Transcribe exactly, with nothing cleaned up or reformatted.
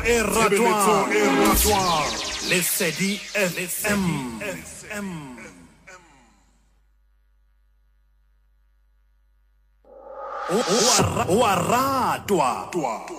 et ratoire. Les C D F M. O, o, o, o, o,